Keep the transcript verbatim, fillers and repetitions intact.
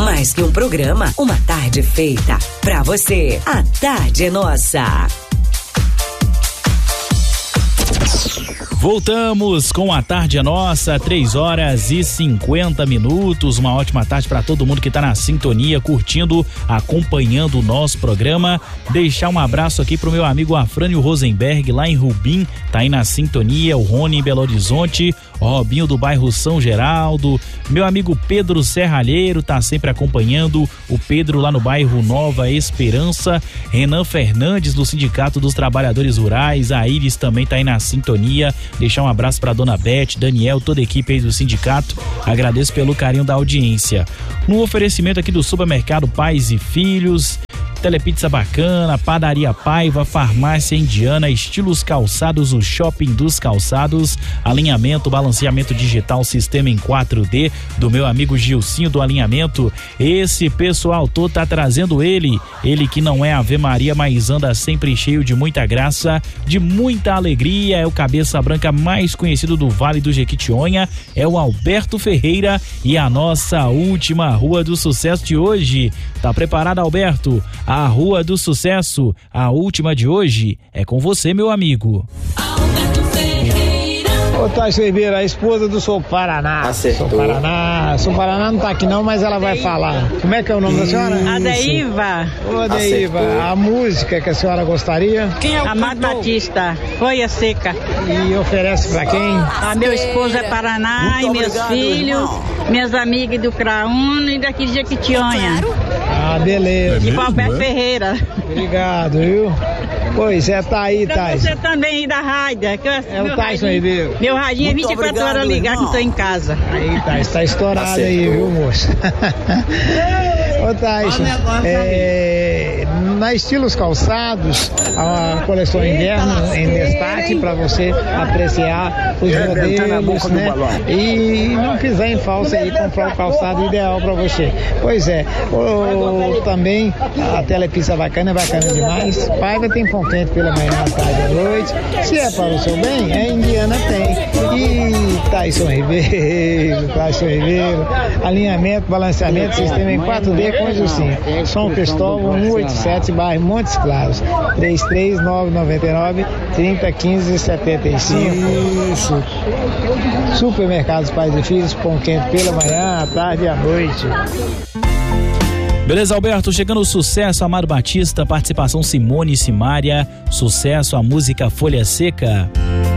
Mais que um programa, uma tarde feita pra você. A tarde é nossa. Voltamos com a tarde é nossa, três horas e cinquenta minutos. Uma ótima tarde para todo mundo que tá na sintonia, curtindo, acompanhando o nosso programa. Deixar um abraço aqui pro meu amigo Afrânio Rosenberg, lá em Rubim, tá aí na sintonia. O Rony em Belo Horizonte, o Robinho do bairro São Geraldo, meu amigo Pedro Serralheiro tá sempre acompanhando, o Pedro lá no bairro Nova Esperança, Renan Fernandes do Sindicato dos Trabalhadores Rurais, a Iris também tá aí na sintonia. Deixar um abraço pra dona Beth, Daniel, toda a equipe aí do sindicato. Agradeço pelo carinho da audiência. No oferecimento aqui do supermercado Pais e Filhos, Telepizza Bacana, Padaria Paiva, Farmácia Indiana, Estilos Calçados, o Shopping dos Calçados, alinhamento, balanceamento digital, sistema em quatro D, do meu amigo Gilcinho do Alinhamento. Esse pessoal todo tá trazendo ele, ele que não é Ave Maria, mas anda sempre cheio de muita graça, de muita alegria, é o cabeça branca mais conhecido do Vale do Jequitinhonha, é o Alberto Ferreira, e a nossa última Rua do Sucesso de hoje. Tá preparado, Alberto? A Rua do Sucesso, a última de hoje, é com você, meu amigo. Ô, Taís Ribeiro, a esposa do Sou Paraná. Acertou. Sou Paraná. Sou Paraná não tá aqui não, mas ela vai falar. Como é que é o nome da senhora? Adeiva. Ô, Adeiva, a música que a senhora gostaria? Quem é o Amado Batista, Folha Seca. E oferece pra quem? A meu esposo é Paraná. Muito e meus obrigado, filhos, irmão. Minhas amigas do Craúno e daqui de Jequitinhonha. Ah, beleza. De Alberto Ferreira. Obrigado, viu? Pois é, tá aí, Taís. Você também aí da rádio. É o Taís Ribeiro. Meu radinho é vinte e quatro horas ligar que eu tô em casa. Aí, Taís, tá estourado aí, viu, moço? Ô, Taís, é, na Estilos Calçados, a coleção inverno em destaque para você apreciar os modelos, né? E não pisar em falsa aí, comprar o calçado ideal para você. Pois é, o, também a Telepizza Bacana é bacana demais. Paiva tem pão quente pela manhã, à tarde, à noite. Se é para o seu bem, a Indiana tem. E Taíson Ribeiro, Taíson Ribeiro, alinhamento, balanceamento, sistema em quatro D com Jucinho. São Cristóvão, cento e oitenta e sete, bairro Montes Claros, três três nove nove nove, três zero um cinco sete cinco. Isso. Supermercados Pais e Filhos, pão quente pela manhã, à tarde e à noite. Beleza, Alberto, chegando o sucesso, Amado Batista, participação Simone e Simária, sucesso, a música Folha Seca.